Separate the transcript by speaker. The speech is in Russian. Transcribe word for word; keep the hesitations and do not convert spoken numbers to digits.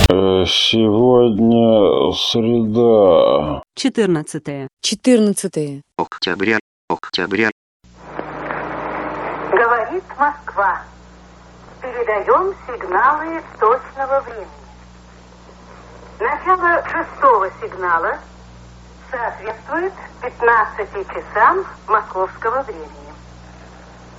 Speaker 1: Сегодня среда.
Speaker 2: Четырнадцатое.
Speaker 3: Четырнадцатое.
Speaker 4: Октября. Октября.
Speaker 5: Говорит Москва. Передаем сигналы точного времени. Начало шестого сигнала соответствует пятнадцати часам московского времени.